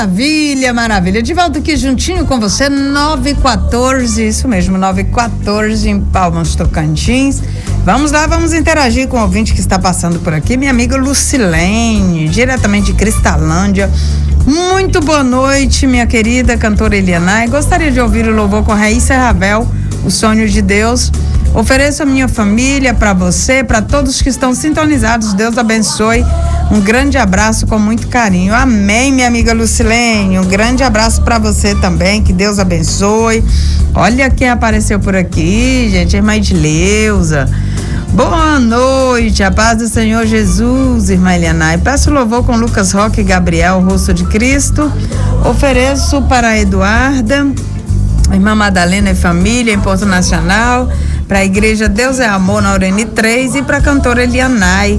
Maravilha, maravilha. De volta aqui juntinho com você, 9h14, isso mesmo, 9h14 em Palmas, Tocantins. Vamos lá, vamos interagir com o ouvinte que está passando por aqui, minha amiga Lucilene, diretamente de Cristalândia. Muito boa noite, minha querida cantora Elianai. Gostaria de ouvir o louvor com Raíssa Ravel, O Sonho de Deus. Ofereço a minha família para você, para todos que estão sintonizados. Deus abençoe. Um grande abraço com muito carinho. Amém, minha amiga Lucilene. Um grande abraço para você também. Que Deus abençoe. Olha quem apareceu por aqui, gente. Irmã Edileuza. Boa noite. A paz do Senhor Jesus, irmã Elianai. Peço louvor com Lucas Roque e Gabriel, o Rosto de Cristo. Ofereço para a Eduarda, a irmã Madalena e família em Porto Nacional. Para a igreja Deus é Amor na Ureni 3 e para a cantora Elianai.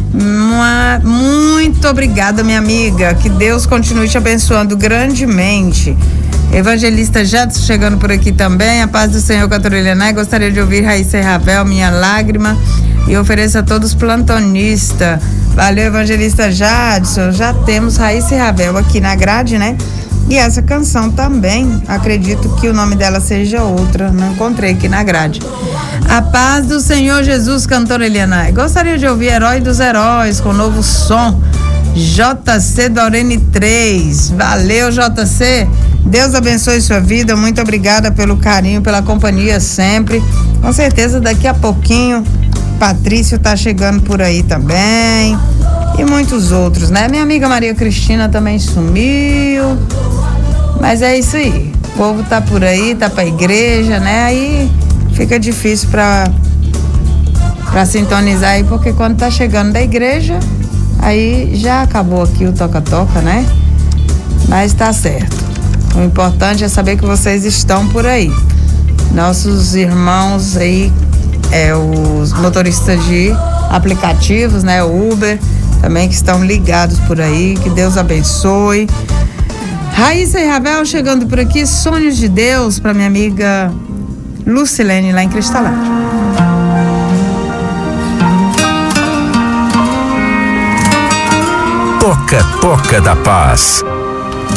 Muito obrigada, minha amiga. Que Deus continue te abençoando grandemente. Evangelista Jadson chegando por aqui também. A paz do Senhor, cantora Elianai. Gostaria de ouvir Raíssa Ravel, Minha Lágrima. E ofereço a todos plantonistas. Valeu, Evangelista Jadson. Já temos Raíssa Ravel aqui na grade, né? E essa canção também, acredito que o nome dela seja outra, não encontrei aqui na grade. A paz do Senhor Jesus, cantora Elianai. Gostaria de ouvir Herói dos Heróis com novo som. JC do Ureni 3. Valeu, JC. Deus abençoe sua vida. Muito obrigada pelo carinho, pela companhia sempre. Com certeza daqui a pouquinho Patrício tá chegando por aí também. E muitos outros, né? Minha amiga Maria Cristina também sumiu. Mas é isso aí. O povo tá por aí, tá pra igreja, né? Aí fica difícil pra sintonizar aí, porque quando tá chegando da igreja, aí já acabou aqui o toca-toca, né? Mas tá certo. O importante é saber que vocês estão por aí. Nossos irmãos aí, os motoristas de aplicativos, né? O Uber, também que estão ligados por aí. Que Deus abençoe. Raíssa e Ravel chegando por aqui. Sonhos de Deus para minha amiga Lucilene lá em Cristalândia. Toca da Paz.